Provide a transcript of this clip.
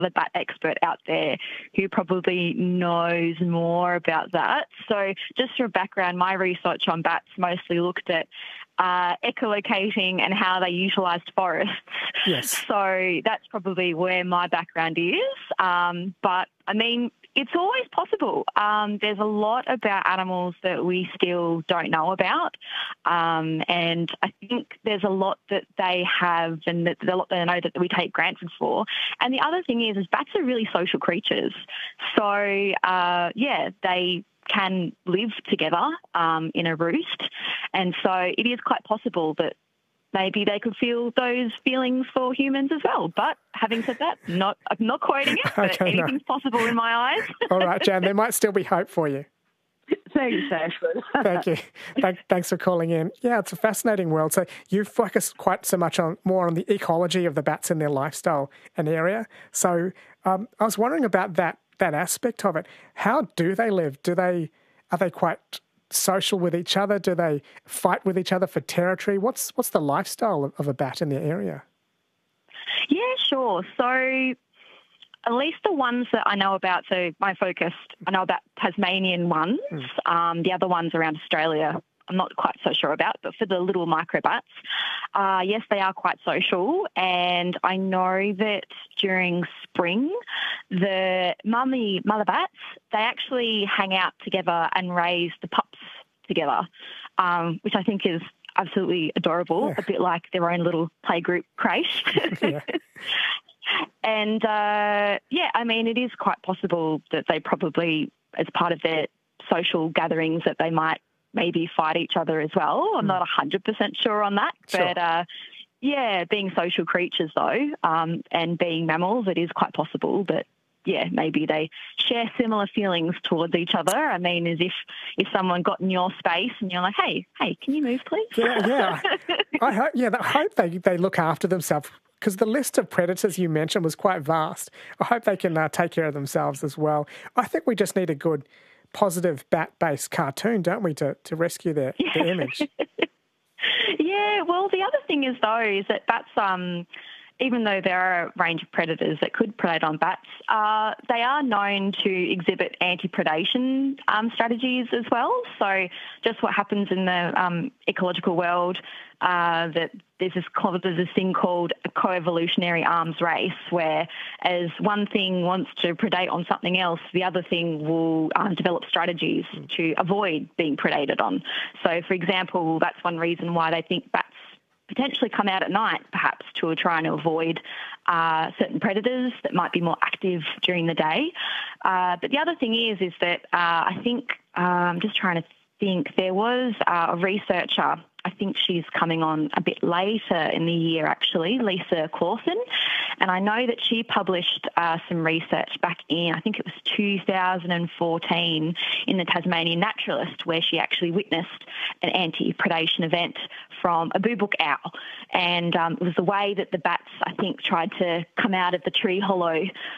the bat expert out there who probably knows more about that. So just for background, my research on bats mostly looked at echolocating and how they utilised forests. Yes. So that's probably where my background is. But, I mean, it's always possible. There's a lot about animals that we still don't know about. And I think there's a lot that they have and there's a lot that I know that we take granted for. And the other thing is bats are really social creatures. So, they can live together in a roost. And so it is quite possible that maybe they could feel those feelings for humans as well. But having said that, I'm not quoting it, but anything's possible in my eyes. All right, Jan, there might still be hope for you. Thanks, Ashley. Thank you. Thanks for calling in. Yeah, it's a fascinating world. So you focus quite so much more on the ecology of the bats and their lifestyle and area. So I was wondering about that aspect of it. How do they live? Are they quite social with each other? Do they fight with each other for territory? What's the lifestyle of a bat in the area? Yeah, sure. So at least the ones that I know about, so I know about Tasmanian ones. The other ones around Australia, I'm not quite so sure about, but for the little microbats, yes, they are quite social. And I know that during spring, the mother bats, they actually hang out together and raise the pups together, which I think is absolutely adorable, a bit like their own little playgroup crèche. And, I mean, it is quite possible that they probably, as part of their social gatherings, that they might maybe fight each other as well. I'm not 100% sure on that. Sure. But, being social creatures, though, and being mammals, it is quite possible that, maybe they share similar feelings towards each other. I mean, as if someone got in your space and you're like, hey, can you move, please? Yeah. I hope they look after themselves, because the list of predators you mentioned was quite vast. I hope they can take care of themselves as well. I think we just need a good, positive bat-based cartoon, don't we, to rescue their image? Yeah, well, the other thing is, though, is that bats, even though there are a range of predators that could predate on bats, they are known to exhibit anti-predation strategies as well. So just what happens in the ecological world, that there's this thing called a co-evolutionary arms race, where as one thing wants to predate on something else, the other thing will develop strategies to avoid being predated on. So, for example, that's one reason why they think bats potentially come out at night, perhaps, to try and avoid certain predators that might be more active during the day. But the other thing is that I think, I'm just trying to think, there was a researcher, I think she's coming on a bit later in the year, actually, Lisa Clausen. And I know that she published some research back in, I think it was 2014, in the Tasmanian Naturalist, where she actually witnessed an anti-predation event from a boobook owl. And it was the way that the bats, I think, tried to come out of the tree hollow